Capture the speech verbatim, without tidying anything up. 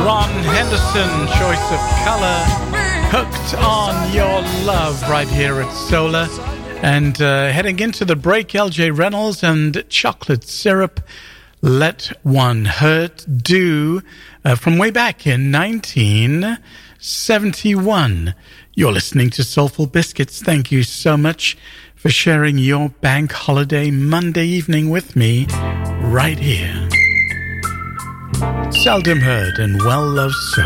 Ron Henderson, Choice of Color, Hooked on Your Love, right here at Solar. And uh, heading into the break, L J Reynolds and Chocolate Syrup, Let One Hurt Do, uh, from way back in nineteen seventy-one. You're listening to Soulful Biscuits. Thank you so much for sharing your bank holiday Monday evening with me right here. Seldom heard and well-loved so.